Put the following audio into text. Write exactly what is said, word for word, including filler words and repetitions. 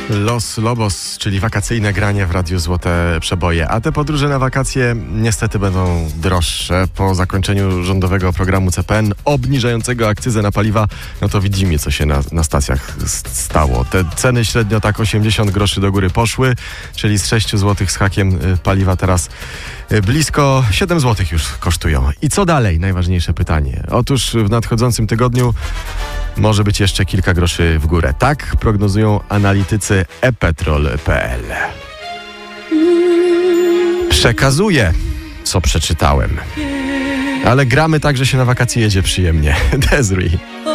Los Lobos, czyli wakacyjne granie w Radiu Złote Przeboje. A te podróże na wakacje niestety będą droższe. Po zakończeniu rządowego programu C P N obniżającego akcyzę na paliwa, no to widzimy, co się na, na stacjach stało. Te ceny średnio tak osiemdziesiąt groszy do góry poszły, czyli z sześć złotych z hakiem paliwa teraz blisko siedem złotych już kosztują. I co dalej? Najważniejsze pytanie. Otóż w nadchodzącym tygodniu może być jeszcze kilka groszy w górę. Tak prognozują analitycy e petrol kropka p l. Przekazuję, co przeczytałem. Ale gramy tak, że się na wakacje jedzie przyjemnie. Desiree.